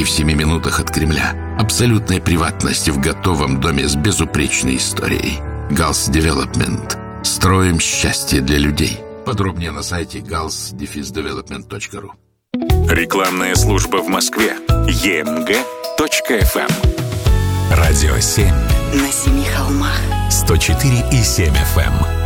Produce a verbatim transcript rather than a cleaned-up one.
в семи минутах от Кремля. Абсолютная приватность в готовом доме с безупречной историей. Галс Девелопмент. Строим счастье для людей. Подробнее на сайте галс девелопмент точка ру. Рекламная служба в Москве. е эм гэ точка эф эм. Радио семь. На семи холмах. сто четыре и семь эф эм.